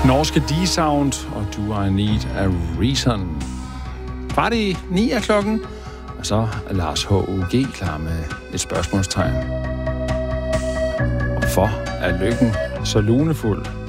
Norske D-Sound og Do I Need a Reason. Kvart i 9 er klokken, og så er Lars H.U.G. klar med et spørgsmålstegn. Hvorfor er lykken så lunefuld?